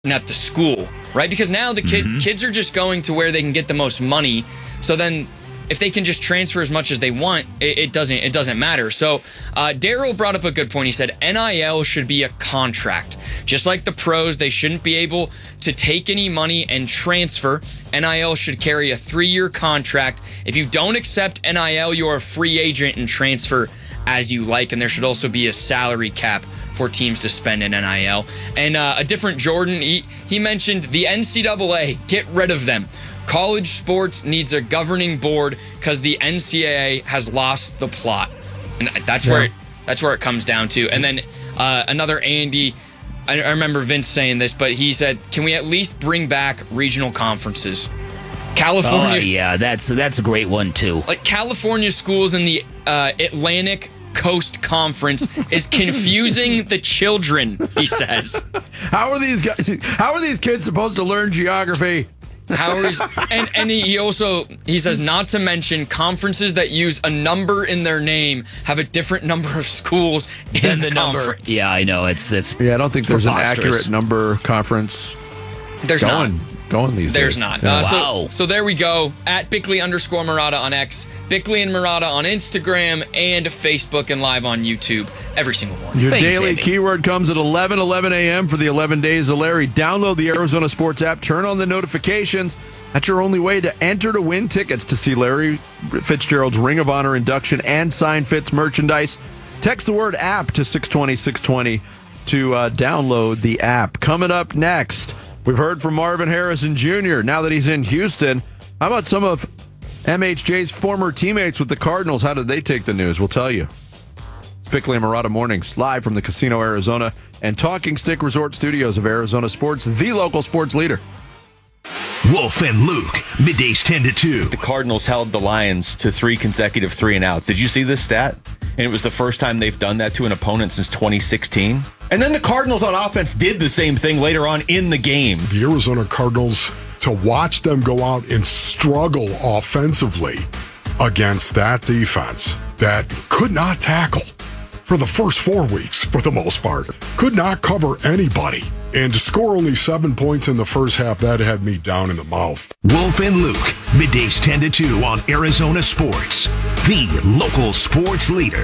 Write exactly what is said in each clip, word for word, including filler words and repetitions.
at the school, right? Because now the kid, mm-hmm. kids are just going to where they can get the most money. So then if they can just transfer as much as they want, it, it doesn't it doesn't matter. So uh, Daryl brought up a good point. He said N I L should be a contract. Just like the pros, they shouldn't be able to take any money and transfer. N I L should carry a three-year contract. If you don't accept N I L, you're a free agent and transfer as you like. And there should also be a salary cap for teams to spend in N I L. And uh, a different Jordan, he, he mentioned the N C double A. Get rid of them. College sports needs a governing board because the N C double A has lost the plot. And that's yeah. where it, that's where it comes down to. And then uh, another Andy, I, I remember Vince saying this, but he said, can we at least bring back regional conferences? California. Oh, yeah, that's that's a great one, too. Like California schools in the uh, Atlantic Coast Conference is confusing the children, he says. How are these guys, how are these kids supposed to learn geography? How is, and and he also, he says, not to mention conferences that use a number in their name have a different number of schools in the, the conference. Number. Yeah, I know. It's, it's Yeah, I don't think there's an accurate number conference There's going, not. going these There's days. not. Yeah. Uh, so, wow. so there we go. At Bickley underscore Murata on X, Bickley and Murata on Instagram, and Facebook and live on YouTube every single morning. Your Thanks, daily Andy. keyword comes at eleven eleven a.m. for the eleven Days of Larry. Download the Arizona Sports app, turn on the notifications. That's your only way to enter to win tickets to see Larry Fitzgerald's Ring of Honor induction and sign Fitz merchandise. Text the word app to six twenty, six twenty to uh, download the app. Coming up next, we've heard from Marvin Harrison Junior Now that he's in Houston, how about some of M H J's former teammates with the Cardinals? How did they take the news? We'll tell you. Bickley and Murata Mornings, live from the Casino Arizona and Talking Stick Resort Studios of Arizona Sports, the local sports leader. Wolf and Luke, middays ten to two. The Cardinals held the Lions to three consecutive three and outs. Did you see this stat? And it was the first time they've done that to an opponent since twenty sixteen. And then the Cardinals on offense did the same thing later on in the game. The Arizona Cardinals, to watch them go out and struggle offensively against that defense that could not tackle for the first four weeks for the most part, could not cover anybody. And to score only seven points in the first half, that had me down in the mouth. Wolf and Luke, middays ten to two on Arizona Sports, the local sports leader.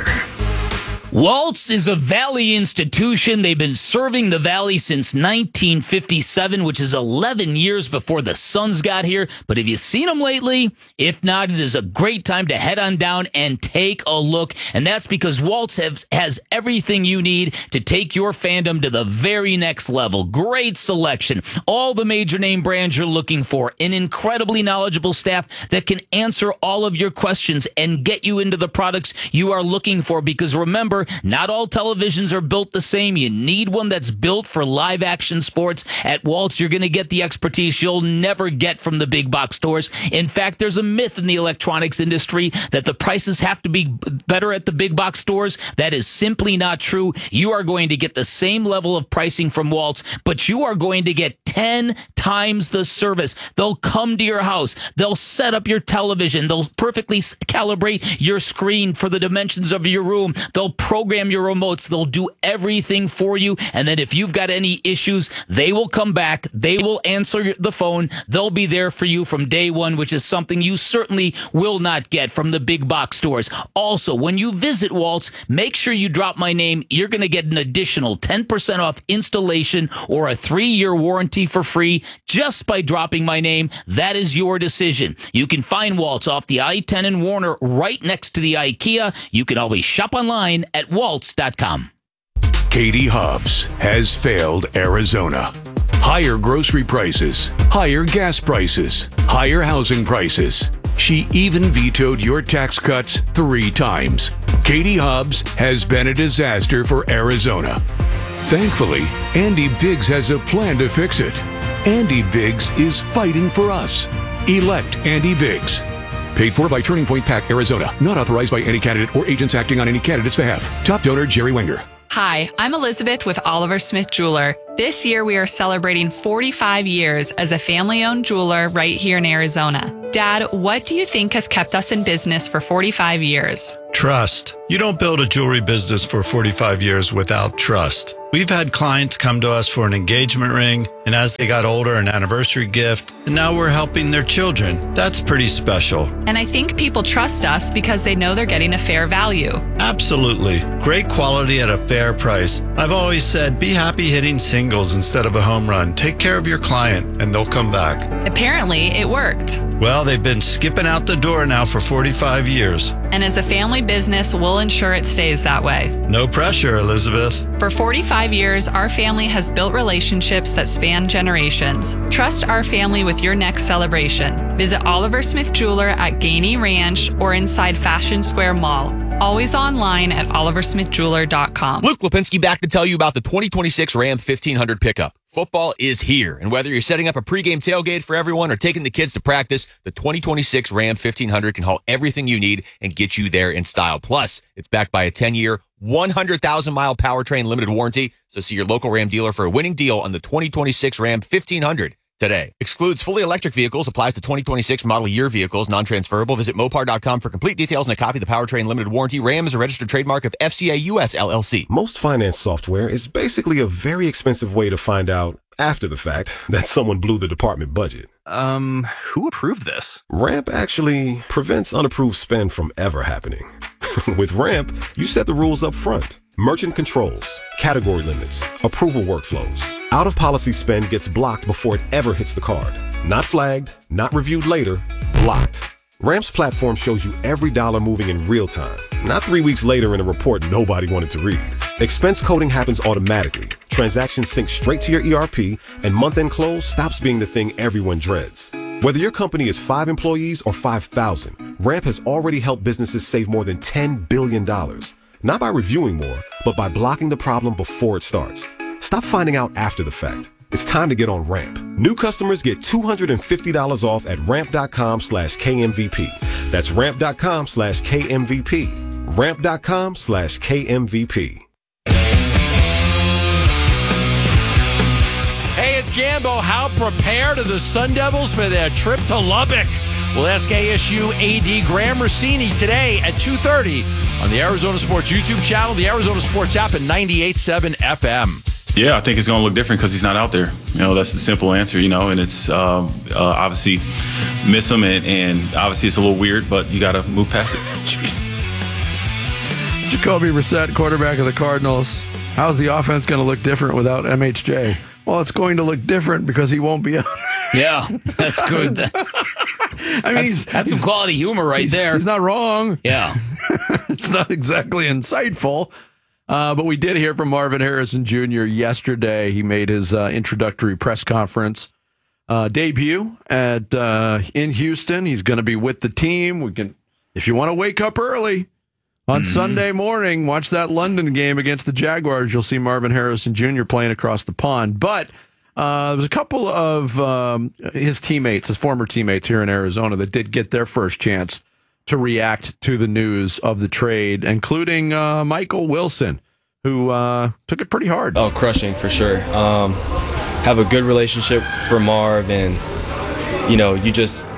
Waltz is a Valley institution. They've been serving the Valley since nineteen fifty-seven, which is eleven years before the Suns got here. But have you seen them lately? If not, it is a great time to head on down and take a look. And that's because Waltz has, has everything you need to take your fandom to the very next level. Great selection. All the major name brands you're looking for. An incredibly knowledgeable staff that can answer all of your questions and get you into the products you are looking for. Because remember, not all televisions are built the same. You need one that's built for live action sports. At Waltz, you're going to get the expertise you'll never get from the big box stores. In fact, there's a myth in the electronics industry that the prices have to be better at the big box stores. That is simply not true. You are going to get the same level of pricing from Waltz, but you are going to get ten times the service. They'll come to your house. They'll set up your television. They'll perfectly calibrate your screen for the dimensions of your room. They'll program your remotes. They'll do everything for you. And then if you've got any issues, they will come back. They will answer the phone. They'll be there for you from day one, which is something you certainly will not get from the big box stores. Also, when you visit Waltz, make sure you drop my name. You're going to get an additional ten percent off installation or a three-year warranty for free just by dropping my name. That is your decision. You can find Waltz off the I ten in Warner right next to the IKEA. You can always shop online at waltz dot com. Katie Hobbs has failed Arizona. Higher grocery prices, higher gas prices, higher housing prices. She even vetoed your tax cuts three times. Katie Hobbs has been a disaster for Arizona. Thankfully, Andy Biggs has a plan to fix it. Andy Biggs is fighting for us. Elect Andy Biggs. Paid for by Turning Point PAC, Arizona. Not authorized by any candidate or agents acting on any candidate's behalf. Top donor, Jerry Wenger. Hi, I'm Elizabeth with Oliver Smith Jeweler. This year we are celebrating forty-five years as a family-owned jeweler right here in Arizona. Dad, what do you think has kept us in business for forty-five years? Trust. You don't build a jewelry business for forty-five years without trust. We've had clients come to us for an engagement ring, and as they got older, an anniversary gift, and now we're helping their children. That's pretty special. And I think people trust us because they know they're getting a fair value. Absolutely. Great quality at a fair price. I've always said, be happy hitting singles instead of a home run. Take care of your client, and they'll come back. Apparently, it worked. Well, they've been skipping out the door now for forty-five years. And as a family business, we'll ensure it stays that way. No pressure, Elizabeth. For forty-five years, our family has built relationships that span generations. Trust our family with your next celebration. Visit Oliver Smith Jeweler at Gainey Ranch or inside Fashion Square Mall. Always online at oliver smith jeweler dot com. Luke Lipinski back to tell you about the twenty twenty-six Ram fifteen hundred pickup. Football is here, and whether you're setting up a pregame tailgate for everyone or taking the kids to practice, the twenty twenty-six Ram fifteen hundred can haul everything you need and get you there in style. Plus, it's backed by a ten-year, one hundred thousand mile powertrain limited warranty, so see your local Ram dealer for a winning deal on the twenty twenty-six Ram fifteen hundred. Today. Excludes fully electric vehicles, applies to twenty twenty-six model year vehicles, non-transferable. Visit Mopar dot com for complete details and a copy of the powertrain limited warranty. Ram is a registered trademark of F C A U S L L C. Most finance software is basically a very expensive way to find out after the fact that someone blew the department budget. Um, who approved this? Ramp actually prevents unapproved spend from ever happening. With Ramp, you set the rules up front. Merchant controls, category limits, approval workflows. Out-of-policy spend gets blocked before it ever hits the card. Not flagged, not reviewed later, blocked. Ramp's platform shows you every dollar moving in real time, not three weeks later in a report nobody wanted to read. Expense coding happens automatically. Transactions sync straight to your E R P, and month-end close stops being the thing everyone dreads. Whether your company is five employees or five thousand, Ramp has already helped businesses save more than ten billion dollars. Not by reviewing more, but by blocking the problem before it starts. Stop finding out after the fact. It's time to get on Ramp. New customers get two hundred fifty dollars off at ramp.com slash KMVP. That's ramp.com slash KMVP. Ramp.com slash KMVP. Hey, it's Gambo. How prepared are the Sun Devils for their trip to Lubbock? We'll ask A S U A D Graham Rossini today at two thirty on the Arizona Sports YouTube channel, the Arizona Sports app, at ninety-eight point seven F M. Yeah, I think it's going to look different because he's not out there. You know, that's the simple answer, you know, and it's um, uh, obviously miss him, and, and obviously it's a little weird, but you got to move past it. Jacoby Brissett, quarterback of the Cardinals. How's the offense going to look different without M H J? Well, it's going to look different because he won't be out. Yeah, that's good. I mean, that's, that's some quality humor right he's, there. He's not wrong. Yeah. It's not exactly insightful. Uh, but we did hear from Marvin Harrison Junior yesterday. He made his uh, introductory press conference uh, debut at uh, in Houston. He's going to be with the team. We can, if you want to wake up early on mm-hmm. Sunday morning, watch that London game against the Jaguars. You'll see Marvin Harrison Junior playing across the pond. But uh, there was a couple of um, his teammates, his former teammates here in Arizona, that did get their first chance to react to the news of the trade, including uh, Michael Wilson, who uh, took it pretty hard. Oh, crushing for sure. Um, have a good relationship for Marv, and you know, you just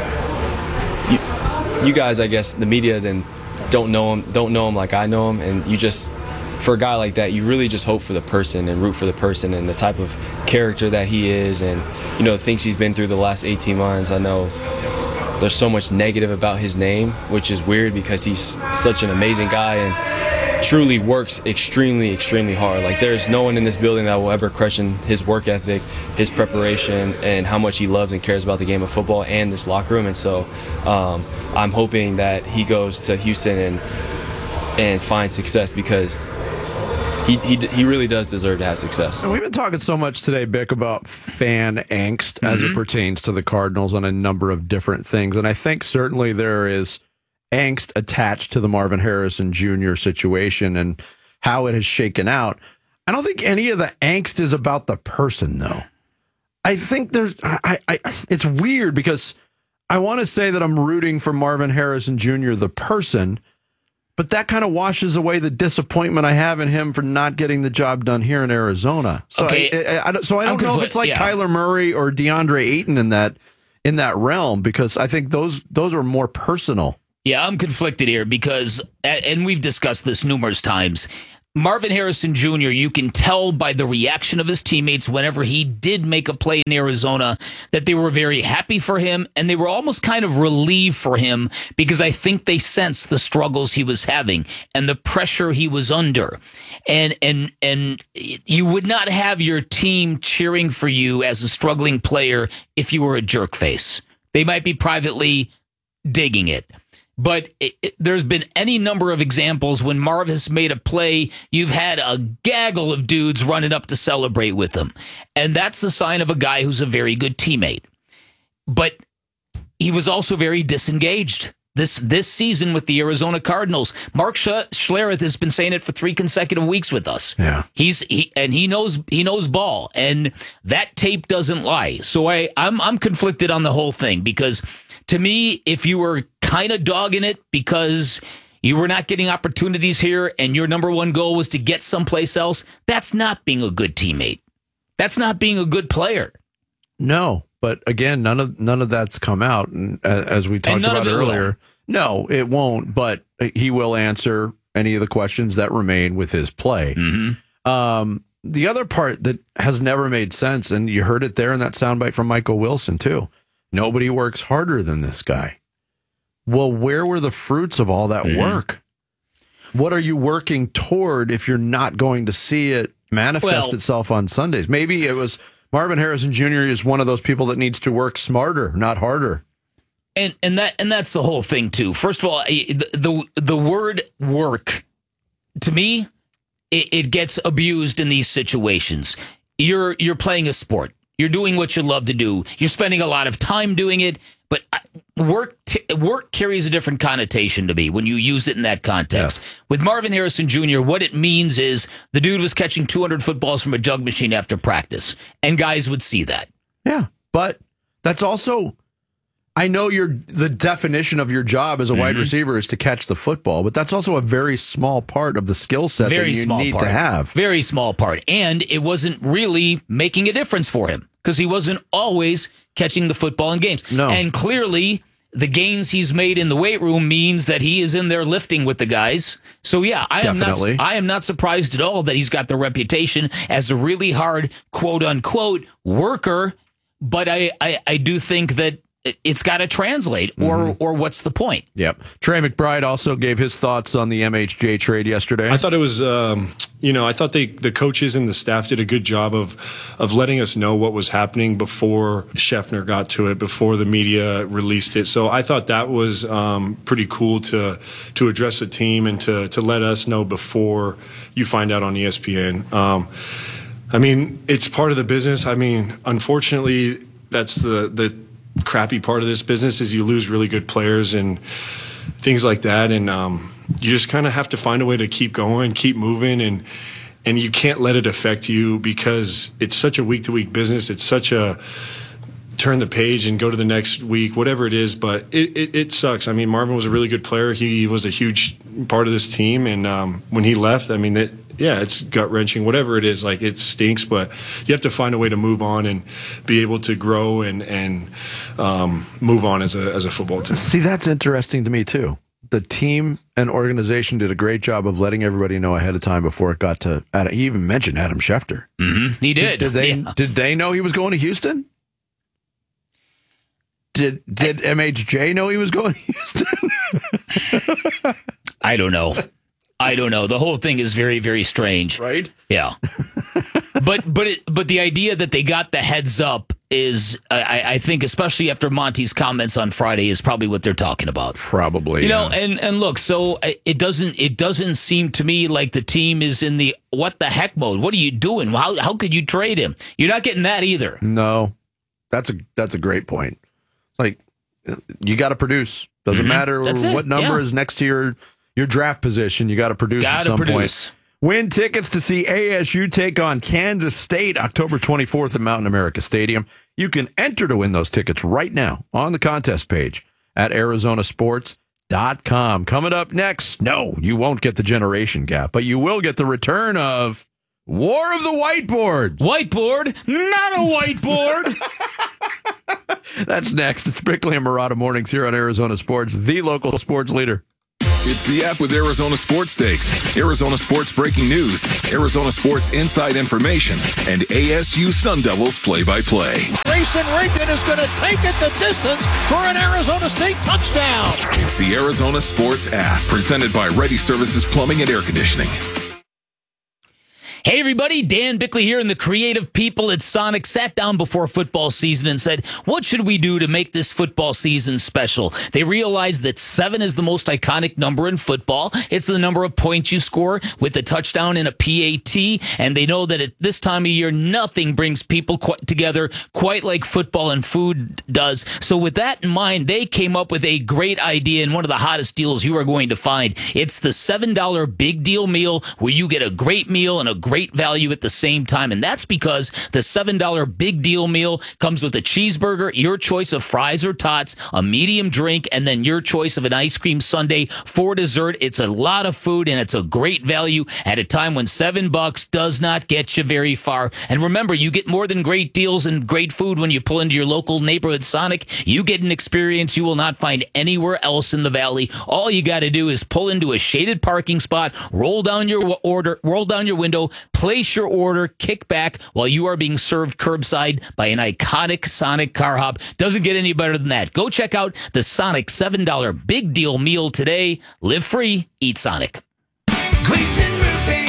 you, you guys, I guess, the media, then don't know him, don't know him like I know him, and you just, for a guy like that, you really just hope for the person and root for the person and the type of character that he is, and you know, the things he's been through the last eighteen months. I know there's so much negative about his name, which is weird because he's such an amazing guy and truly works extremely, extremely hard. Like, there's no one in this building that will ever question his work ethic, his preparation, and how much he loves and cares about the game of football and this locker room. And so um, I'm hoping that he goes to Houston and and finds success, because He, he he really does deserve to have success. And we've been talking so much today, Bick, about fan angst mm-hmm. as it pertains to the Cardinals on a number of different things. And I think certainly there is angst attached to the Marvin Harrison Junior situation and how it has shaken out. I don't think any of the angst is about the person, though. I think there's I, I it's weird because I want to say that I'm rooting for Marvin Harrison Junior, the person, but that kind of washes away the disappointment I have in him for not getting the job done here in Arizona. So okay. I, I, I, so I don't know if it's like yeah. Kyler Murray or DeAndre Ayton in that in that realm, because I think those those are more personal Yeah, I'm conflicted here because, and we've discussed this numerous times, Marvin Harrison Junior, you can tell by the reaction of his teammates whenever he did make a play in Arizona that they were very happy for him and they were almost kind of relieved for him because I think they sensed the struggles he was having and the pressure he was under. And and and you would not have your team cheering for you as a struggling player if you were a jerk face. They might be privately digging it. But it, it, there's been any number of examples when Marv has made a play, you've had a gaggle of dudes running up to celebrate with him. And that's the sign of a guy who's a very good teammate. But he was also very disengaged this this season with the Arizona Cardinals. Mark Sch- Schlereth has been saying it for three consecutive weeks with us. Yeah. He's he and he knows he knows ball, and that tape doesn't lie. So I I'm I'm conflicted on the whole thing because to me, if you were kind of dogging it because you were not getting opportunities here and your number one goal was to get someplace else, that's not being a good teammate. That's not being a good player. No, but again, none of none of that's come out, and as we talked about earlier, will. no, it won't. But he will answer any of the questions that remain with his play. Mm-hmm. Um, the other part that has never made sense, and you heard it there in that soundbite from Michael Wilson too. Nobody works harder than this guy. Well, where were the fruits of all that mm-hmm. work? What are you working toward if you're not going to see it manifest well, itself on Sundays? Maybe it was Marvin Harrison Junior is one of those people that needs to work smarter, not harder. And and that and that's the whole thing too. First of all, the the, the word work, to me, it, it gets abused in these situations. You're you're playing a sport. You're doing what you love to do. You're spending a lot of time doing it, but work t- work carries a different connotation to me when you use it in that context. Yes. With Marvin Harrison Junior, what it means is the dude was catching two hundred footballs from a jug machine after practice, and guys would see that. Yeah, but that's also, I know your the definition of your job as a mm-hmm. wide receiver is to catch the football, but that's also a very small part of the skill set very that you small need part. to have. Very small part. And it wasn't really making a difference for him because he wasn't always catching the football in games. No. And clearly, the gains he's made in the weight room means that he is in there lifting with the guys. So yeah, I Definitely. am not I am not surprised at all that he's got the reputation as a really hard quote unquote worker, but I I, I do think that it's got to translate, or mm-hmm. or what's the point? Yep. Trey McBride also gave his thoughts on the M H J trade yesterday. I thought it was, um, you know, I thought they, the coaches and the staff did a good job of of letting us know what was happening before Scheffner got to it, before the media released it. So I thought that was um, pretty cool to to address the team and to to let us know before you find out on E S P N. Um, I mean, it's part of the business. I mean, unfortunately, that's the the. crappy part of this business is you lose really good players and things like that, and um, you just kind of have to find a way to keep going, keep moving, and and you can't let it affect you because it's such a week to week business. It's such a turn the page and go to the next week, whatever it is. But it, it, it sucks. I mean, Marvin was a really good player. He was a huge part of this team, and um, when he left, I mean, it, yeah, it's gut wrenching, whatever it is. Like, it stinks, but you have to find a way to move on and be able to grow and and um, move on as a as a football team. See, that's interesting to me too. The team and organization did a great job of letting everybody know ahead of time before it got to. He even mentioned Adam Schefter. Mm-hmm. He did. Did, did they? Yeah. Did they know he was going to Houston? Did Did I, M H J know he was going to Houston? I don't know. I don't know. The whole thing is very, very strange. Right? Yeah. but but it, but the idea that they got the heads up is, I, I think, especially after Monty's comments on Friday, is probably what they're talking about. Probably. You yeah. know, and, and look, so it doesn't it doesn't seem to me like the team is in the what the heck mode. What are you doing? How how could you trade him? You're not getting that either. No. That's a that's a great point. Like, you got to produce. Doesn't mm-hmm. matter what number yeah. is next to your your draft position. You got to produce gotta at some produce. point. Win tickets to see A S U take on Kansas State October twenty-fourth at Mountain America Stadium. You can enter to win those tickets right now on the contest page at Arizona Sports dot com. Coming up next, no, you won't get the generation gap, but you will get the return of War of the Whiteboards. Whiteboard? Not a whiteboard. That's next. It's Bickley and Murata Mornings here on Arizona Sports, the local sports leader. It's the app with Arizona Sports Stakes, Arizona Sports breaking news, Arizona Sports inside information, and A S U Sun Devils play-by-play. Grayson Rigdon is going to take it the distance for an Arizona State touchdown. It's the Arizona Sports app, presented by Ready Services Plumbing and Air Conditioning. Hey everybody, Dan Bickley here, and the creative people at Sonic sat down before football season and said, what should we do to make this football season special? They realized that seven is the most iconic number in football. It's the number of points you score with a touchdown and a P A T, and they know that at this time of year, nothing brings people qu- together quite like football and food does. So with that in mind, they came up with a great idea and one of the hottest deals you are going to find. It's the seven dollar Big Deal Meal, where you get a great meal and a great Great value at the same time, and that's because the seven dollar Big Deal Meal comes with a cheeseburger, your choice of fries or tots, a medium drink, and then your choice of an ice cream sundae for dessert. It's a lot of food, and it's a great value at a time when seven bucks does not get you very far. And remember, you get more than great deals and great food when you pull into your local neighborhood Sonic. You get an experience you will not find anywhere else in the valley. All you got to do is pull into a shaded parking spot, roll down your order, roll down your window, place your order, kick back while you are being served curbside by an iconic Sonic car hop. Doesn't get any better than that. Go check out the Sonic seven dollar Big Deal Meal today. Live free, eat Sonic. Gleason Roofing.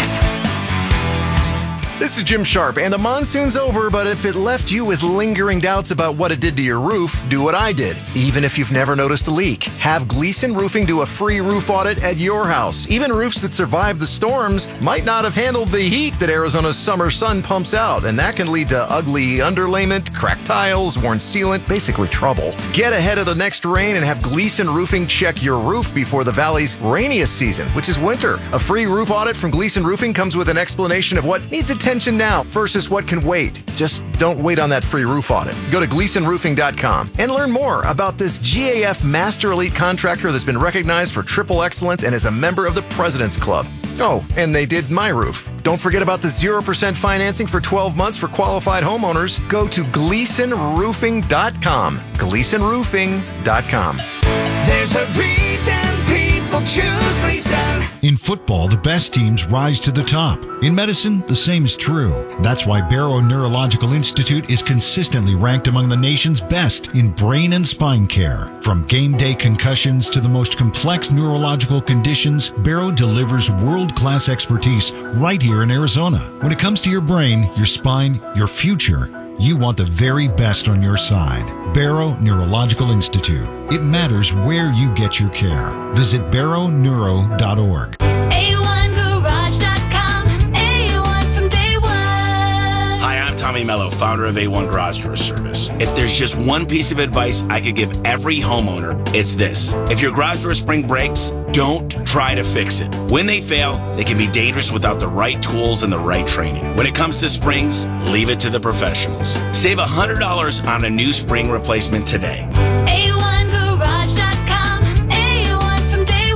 This is Jim Sharp, and the monsoon's over, but if it left you with lingering doubts about what it did to your roof, do what I did, even if you've never noticed a leak. Have Gleason Roofing do a free roof audit at your house. Even roofs that survived the storms might not have handled the heat that Arizona's summer sun pumps out, and that can lead to ugly underlayment, cracked tiles, worn sealant, basically trouble. Get ahead of the next rain and have Gleason Roofing check your roof before the valley's rainiest season, which is winter. A free roof audit from Gleason Roofing comes with an explanation of what needs attention now versus what can wait. Just don't wait on that free roof audit. Go to gleason roofing dot com and learn more about this G A F Master Elite contractor that's been recognized for triple excellence and is a member of the President's Club. Oh, and they did my roof. Don't forget about the zero percent financing for twelve months for qualified homeowners. Go to gleason roofing dot com. gleason roofing dot com. There's a reason people choose Gleason. In football, the best teams rise to the top. In medicine, the same is true. That's why Barrow Neurological Institute is consistently ranked among the nation's best in brain and spine care. From game day concussions to the most complex neurological conditions, Barrow delivers world-class expertise right here in Arizona. When it comes to your brain, your spine, your future, you want the very best on your side. Barrow Neurological Institute. It matters where you get your care. Visit barrow neuro dot org. A one garage dot com. A one from day one. Hi, I'm Tommy Mello, founder of A one Garage Door Service. If there's just one piece of advice I could give every homeowner, it's this. If your garage door spring breaks, don't try to fix it. When they fail, they can be dangerous without the right tools and the right training. When it comes to springs, leave it to the professionals. Save one hundred dollars on a new spring replacement today. A one garage dot com. A one from day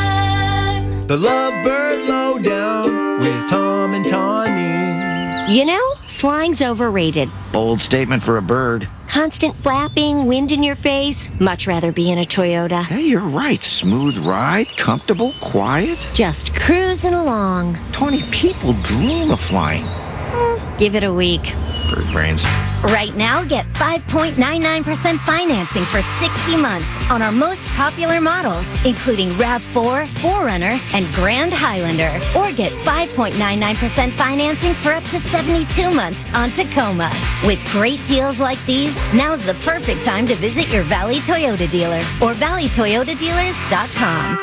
one. The Lovebird Lowdown with Tom and Tawny. You know, flying's overrated. Bold statement for a bird. Constant flapping, wind in your face. Much rather be in a Toyota. Hey, you're right. Smooth ride, comfortable, quiet. Just cruising along. twenty people dream of flying. Give it a week. Bird brains. Right now, get five point nine nine percent financing for sixty months on our most popular models, including RAV four, four runner, and Grand Highlander. Or get five point nine nine percent financing for up to seventy-two months on Tacoma. With great deals like these, now's the perfect time to visit your Valley Toyota dealer or valley toyota dealers dot com.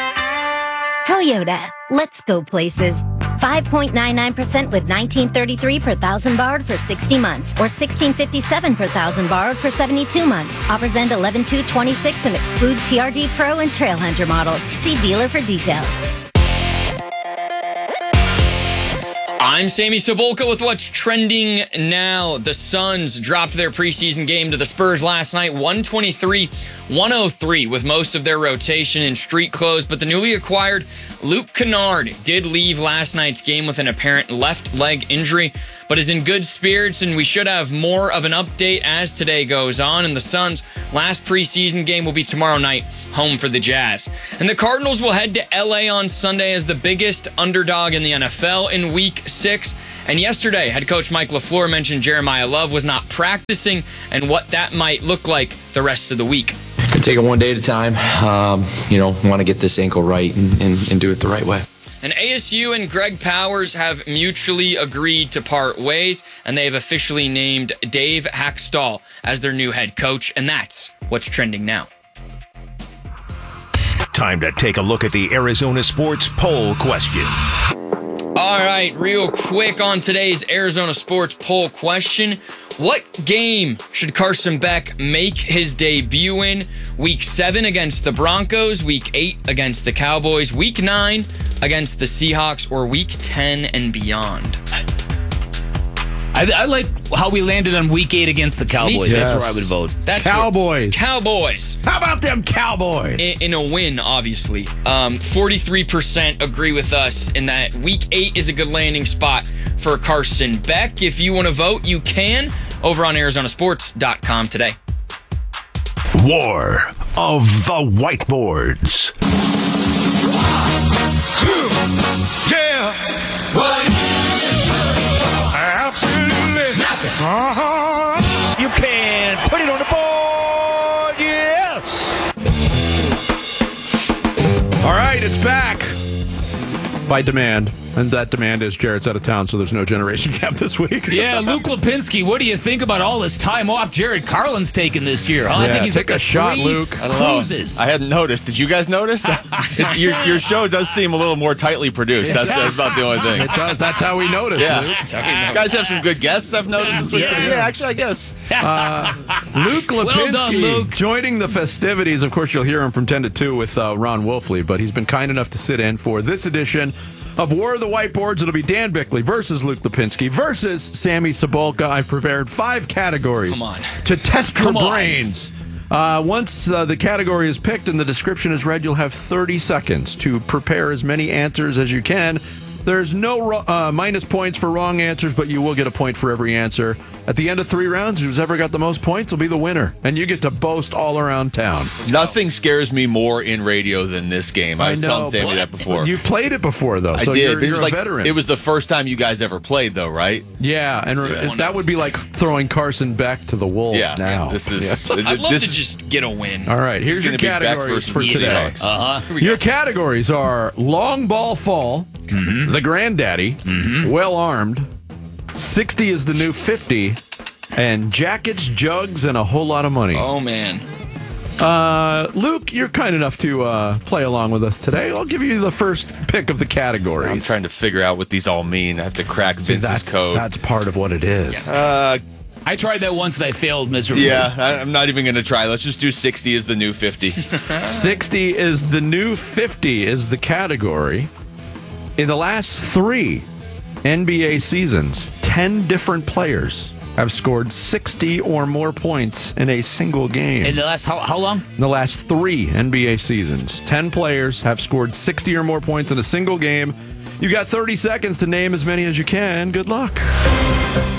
Toyota, let's go places. five point nine nine percent with nineteen thirty-three per thousand borrowed for sixty months or sixteen fifty-seven per thousand borrowed for seventy-two months. Offers end eleven two twenty-six and exclude T R D Pro and Trail Hunter models. See dealer for details. I'm Sammy Sobolka with what's trending now. The Suns dropped their preseason game to the Spurs last night, one twenty-three one oh three, with most of their rotation in street clothes. But the newly acquired Luke Kennard did leave last night's game with an apparent left leg injury, but is in good spirits, and we should have more of an update as today goes on. And the Suns' last preseason game will be tomorrow night, home for the Jazz. And the Cardinals will head to L A on Sunday as the biggest underdog in the N F L in week six. And yesterday, head coach Mike LaFleur mentioned Jeremiah Love was not practicing and what that might look like the rest of the week. Take it one day at a time. Um, you know, want to get this ankle right and, and, and do it the right way. And A S U and Greg Powers have mutually agreed to part ways, and they have officially named Dave Hackstall as their new head coach, and that's what's trending now. Time to take a look at the Arizona Sports Poll question. All right, real quick on today's Arizona Sports Poll question. What game should Carson Beck make his debut in? Week seven against the Broncos, week eight against the Cowboys, week nine against the Seahawks, or week ten and beyond? I, I like how we landed on week eight against the Cowboys. Yes. That's where I would vote. That's Cowboys. Where, Cowboys. How about them Cowboys? In, in a win, obviously. Um, forty-three percent agree with us in that week eight is a good landing spot for Carson Beck. If you want to vote, you can over on Arizona Sports dot com today. War of the Whiteboards. Yeah. What? Absolutely nothing. Uh-huh. You can put it on the board. Yes. All right, it's back by demand. And that demand is Jarrett's out of town, so there's no generation gap this week. Yeah, Luke Lipinski, what do you think about all this time off Jared Carlin's taking this year? Huh? I Yeah, think he's take up a to shot, three Luke. I don't know. cruises. I hadn't noticed. Did you guys notice? It- your, your show does seem a little more tightly produced. That's, that's about the only thing. It does. That's how we notice, Yeah. Luke. You guys have some good guests I've noticed this week. Yeah. Yeah, actually, I guess. Uh, Luke Lipinski Well done, Luke. joining the festivities. Of course, you'll hear him from ten to two with uh, Ron Wolfley, but he's been kind enough to sit in for this edition of War of the Whiteboards. It'll be Dan Bickley versus Luke Lipinski versus Sammy Sobolka. I've prepared five categories Come on. to test Come your on. brains. Uh, once uh, the category is picked and the description is read, you'll have thirty seconds to prepare as many answers as you can. There's no ro- uh, minus points for wrong answers, but you will get a point for every answer. At the end of three rounds, who's ever got the most points will be the winner, and you get to boast all around town. Nothing scares me more in radio than this game. I was know, telling Sammy but that before. You played it before, though, so I did. you're, but it you're was a like veteran. it was the first time you guys ever played, though, right? Yeah, and So, re- yeah. that would be like throwing Carson back to the Wolves Yeah. now. This is. Yeah. I'd love this to is- just get a win. All right, This is here's your gonna be Beck categories versus for the today. Seahawks. Uh-huh. Your categories are long ball fall, Mm-hmm. the granddaddy, well armed, sixty is the new fifty, and jackets, jugs, and a whole lot of money. Oh, man. Uh, Luke, you're kind enough to uh, play along with us today. I'll give you the first pick of the categories. I'm trying to figure out what these all mean. I have to crack Vince's that's, code. That's part of what it is. Uh, I tried that once and I failed miserably. yeah, I, I'm not even going to try. Let's just do sixty as the new fifty. sixty is the new fifty is the category. In the last three N B A seasons, ten different players have scored sixty or more points in a single game. In the last, how, how long? In the last three N B A seasons, ten players have scored sixty or more points in a single game. You got thirty seconds to name as many as you can. Good luck.